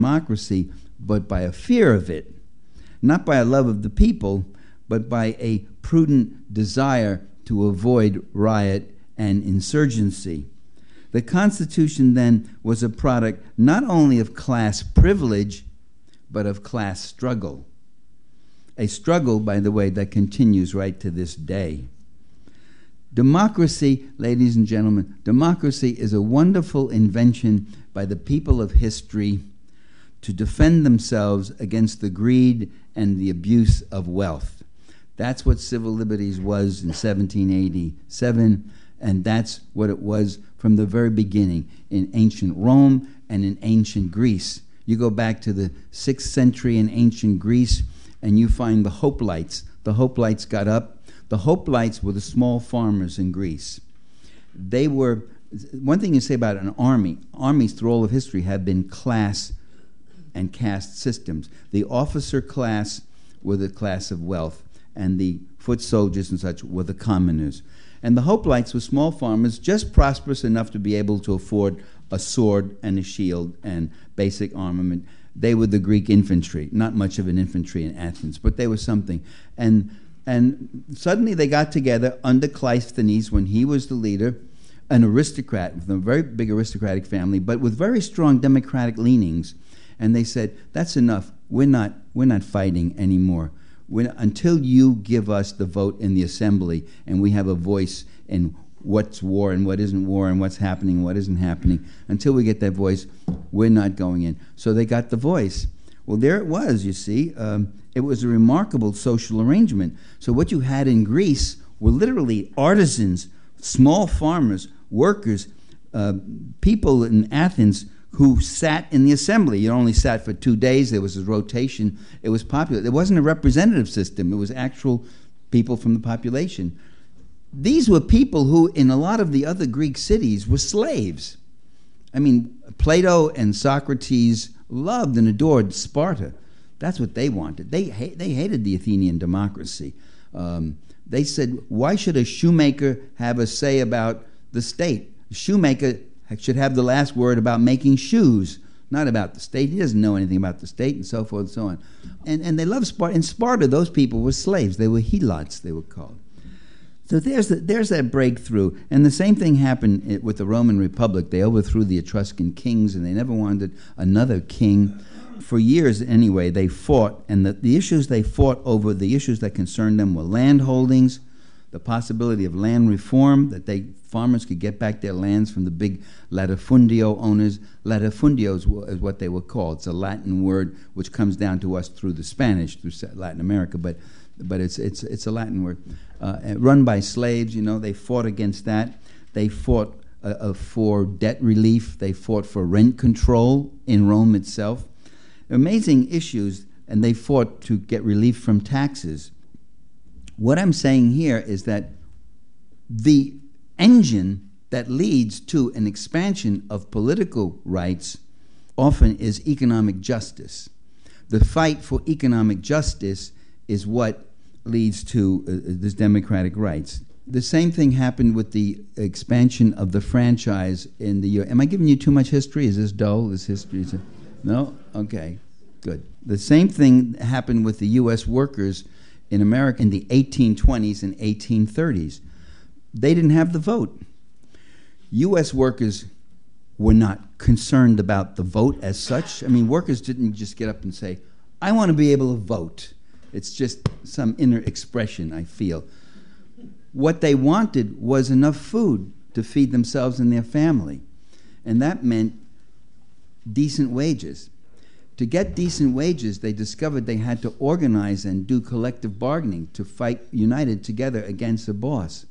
democracy, but by a fear of it, not by a love of the people, but by a prudent desire to avoid riot and insurgency. The Constitution then was a product not only of class privilege, but of class struggle. A struggle, by the way, that continues right to this day. Democracy, ladies and gentlemen, democracy is a wonderful invention by the people of history to defend themselves against the greed and the abuse of wealth. That's what civil liberties was in 1787, and that's what it was from the very beginning in ancient Rome and in ancient Greece. You go back to the 6th century in ancient Greece, and you find the Hoplites. The Hoplites got up. The Hoplites were the small farmers in Greece. They were, one thing you say about an army, armies through all of history have been class and caste systems. The officer class were the class of wealth, and the foot soldiers and such were the commoners. And the Hoplites were small farmers, just prosperous enough to be able to afford a sword and a shield and basic armament. They were the Greek infantry, not much of an infantry in Athens, but they were something. And suddenly they got together under Cleisthenes when he was the leader, an aristocrat, with a very big aristocratic family, but with very strong democratic leanings. And they said, that's enough. We're not fighting anymore. Until you give us the vote in the assembly and we have a voice in what's war and what isn't war and what's happening and what isn't happening, until we get that voice, we're not going in. So they got the voice. Well, there it was, you see. It was a remarkable social arrangement. So what you had in Greece were literally artisans, small farmers, workers, people in Athens who sat in the assembly. You only sat for 2 days. There was a rotation. It was popular. It wasn't a representative system. It was actual people from the population. These were people who, in a lot of the other Greek cities, were slaves. I mean, Plato and Socrates loved and adored Sparta. That's what they wanted. They hated the Athenian democracy. They said, why should a shoemaker have a say about the state? The shoemaker should have the last word about making shoes, not about the state. He doesn't know anything about the state, and so forth and so on. And they loved Sparta. In Sparta, those people were slaves. They were helots, they were called. So there's that breakthrough. And the same thing happened with the Roman Republic. They overthrew the Etruscan kings, and they never wanted another king. For years, anyway, they fought, and the issues they fought over, the issues that concerned them were land holdings, the possibility of land reform, that farmers could get back their lands from the big latifundio owners. Latifundios is what they were called. It's a Latin word which comes down to us through the Spanish, through Latin America, but it's a Latin word. Run by slaves, they fought against that. They fought for debt relief. They fought for rent control in Rome itself. Amazing issues, and they fought to get relief from taxes. What I'm saying here is that the engine that leads to an expansion of political rights often is economic justice. The fight for economic justice is what leads to this democratic rights. The same thing happened with the expansion of the franchise in the U.S. Am I giving you too much history? Is this dull? This history? No? Okay, good. The same thing happened with the U.S. workers in America in the 1820s and 1830s. They didn't have the vote. U.S. workers were not concerned about the vote as such. I mean, workers didn't just get up and say, I want to be able to vote. It's just some inner expression, I feel. What they wanted was enough food to feed themselves and their family. And that meant decent wages. To get decent wages, they discovered they had to organize and do collective bargaining to fight united together against the boss.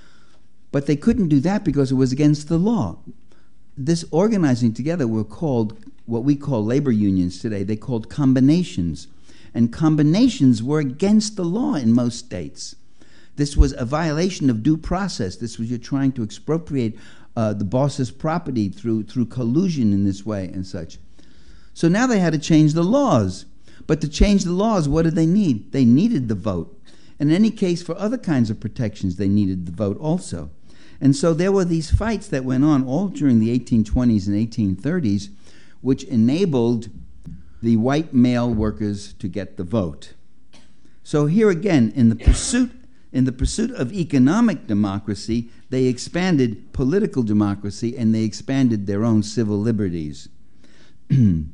But they couldn't do that because it was against the law. This organizing together were called what we call labor unions today. They called combinations. And combinations were against the law in most states. This was a violation of due process. This was you're trying to expropriate the boss's property through collusion in this way and such. So now they had to change the laws. But to change the laws, what did they need? They needed the vote. And in any case, for other kinds of protections, they needed the vote also. And so there were these fights that went on all during the 1820s and 1830s, which enabled the white male workers to get the vote. So here again, in the pursuit of economic democracy, they expanded political democracy and they expanded their own civil liberties. And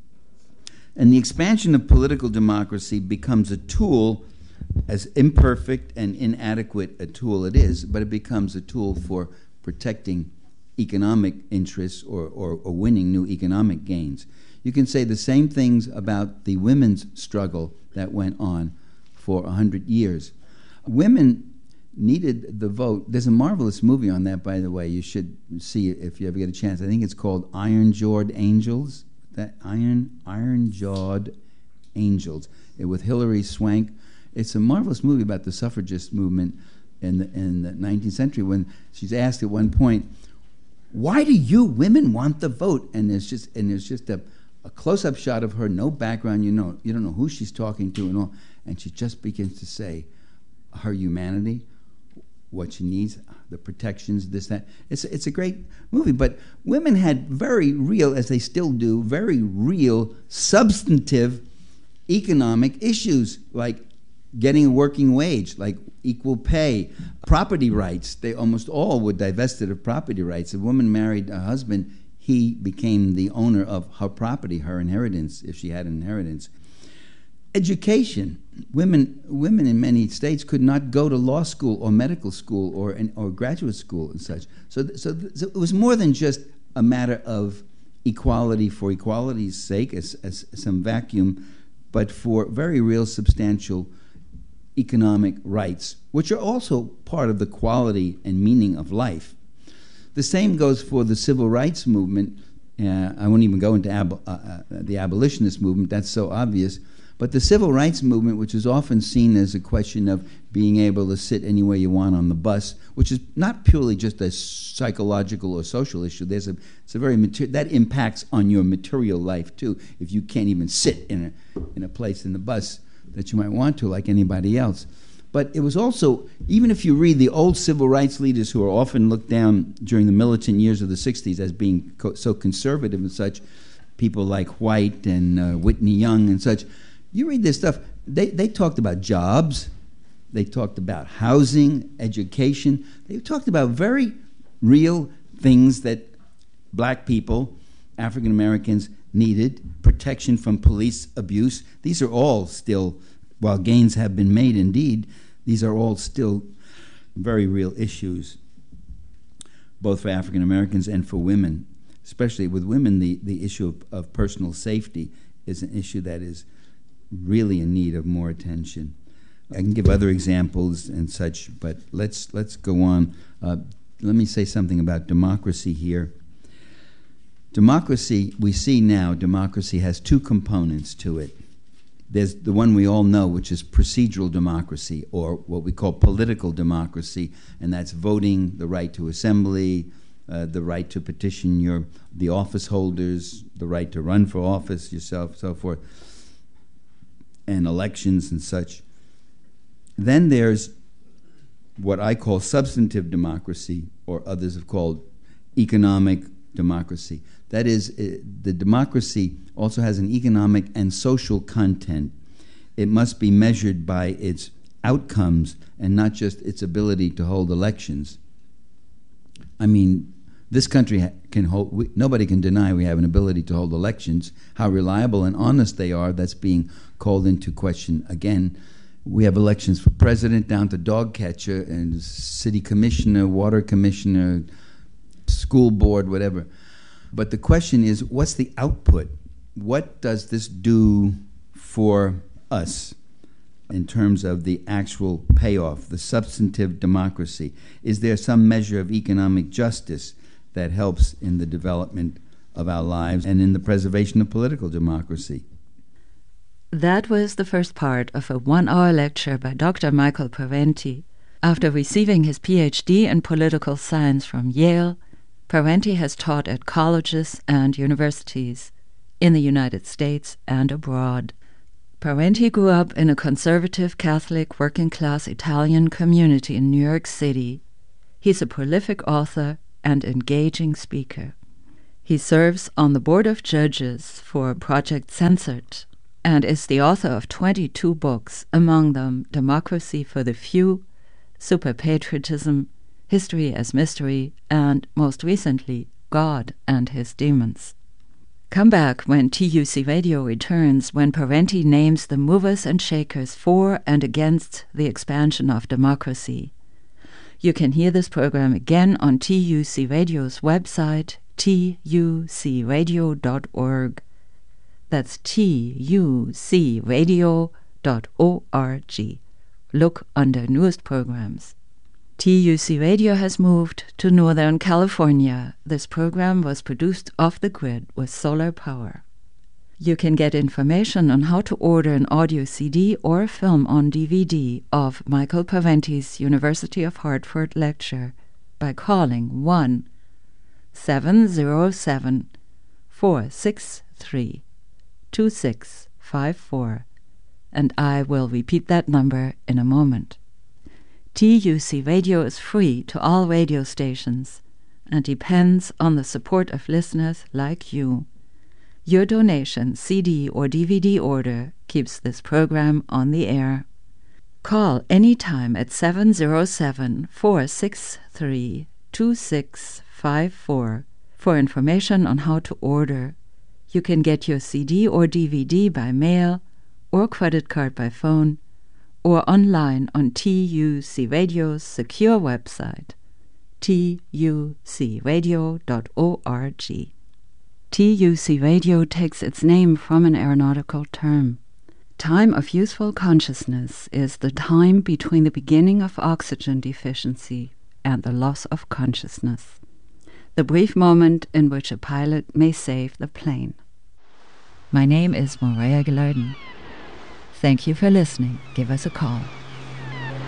the expansion of political democracy becomes a tool, as imperfect and inadequate a tool it is, but it becomes a tool for protecting economic interests or winning new economic gains. You can say the same things about the women's struggle that went on for 100 years. Women needed the vote. There's a marvelous movie on that, by the way. You should see it if you ever get a chance. I think it's called Iron-Jawed Angels. That Iron-Jawed Angels, with Hilary Swank. It's a marvelous movie about the suffragist movement in the 19th century, when she's asked at one point, "Why do you women want the vote?" And there's just a close-up shot of her, no background. You don't know who she's talking to and all, and she just begins to say her humanity, what she needs, the protections, this, that. It's a great movie, but women had very real, as they still do, very real, substantive economic issues, like getting a working wage, like equal pay, property rights. They almost all were divested of property rights. If a woman married a husband, he became the owner of her property, her inheritance, if she had an inheritance. Education. Women in many states could not go to law school or medical school or graduate school and such. So it was more than just a matter of equality for equality's sake, as some vacuum, but for very real, substantial economic rights, which are also part of the quality and meaning of life. The same goes for the civil rights movement. I won't even go into the abolitionist movement, that's so obvious. But the civil rights movement, which is often seen as a question of being able to sit anywhere you want on the bus, which is not purely just a psychological or social issue. It's a very that impacts on your material life too. If you can't even sit in a place in the bus that you might want to, like anybody else. But it was also, even if you read the old civil rights leaders who are often looked down during the militant years of the 60s as being so conservative and such, people like White and Whitney Young and such, you read this stuff, they talked about jobs, they talked about housing, education, they talked about very real things that black people, African Americans, needed, protection from police abuse. These are all still, while gains have been made indeed, these are all still very real issues, both for African Americans and for women. Especially with women, the issue of personal safety is an issue that is really in need of more attention. I can give other examples and such, but let's go on. Let me say something about democracy here. Democracy, we see now, democracy has two components to it. There's the one we all know, which is procedural democracy, or what we call political democracy, and that's voting, the right to assembly, the right to petition the office holders, the right to run for office yourself, so forth, and elections and such. Then there's what I call substantive democracy, or others have called economic democracy. That is, the democracy also has an economic and social content. It must be measured by its outcomes and not just its ability to hold elections. I mean, this country can hold, nobody can deny we have an ability to hold elections. How reliable and honest they are, that's being called into question again. We have elections for president down to dog catcher and city commissioner, water commissioner, school board, whatever. But the question is, what's the output? What does this do for us in terms of the actual payoff, the substantive democracy? Is there some measure of economic justice that helps in the development of our lives and in the preservation of political democracy? That was the first part of a 1-hour lecture by Dr. Michael Parenti. After receiving his PhD in political science from Yale, Parenti has taught at colleges and universities in the United States and abroad. Parenti grew up in a conservative Catholic working-class Italian community in New York City. He's a prolific author and engaging speaker. He serves on the board of judges for Project Censored and is the author of 22 books, among them Democracy for the Few, Superpatriotism, History as Mystery, and most recently, God and His Demons. Come back when TUC Radio returns, when Parenti names the movers and shakers for and against the expansion of democracy. You can hear this program again on TUC Radio's website, tucradio.org. That's tucradio.org. Look under newest programs. TUC Radio has moved to Northern California. This program was produced off the grid with solar power. You can get information on how to order an audio CD or film on DVD of Michael Parenti's University of Hartford lecture by calling 1-707-463-2654, and I will repeat that number in a moment. TUC Radio is free to all radio stations and depends on the support of listeners like you. Your donation, CD or DVD order, keeps this program on the air. Call anytime at 707-463-2654 for information on how to order. You can get your CD or DVD by mail or credit card by phone, or online on TUC Radio's secure website, tucradio.org. TUC Radio takes its name from an aeronautical term. Time of useful consciousness is the time between the beginning of oxygen deficiency and the loss of consciousness, the brief moment in which a pilot may save the plane. My name is Maria Gilardin. Thank you for listening. Give us a call.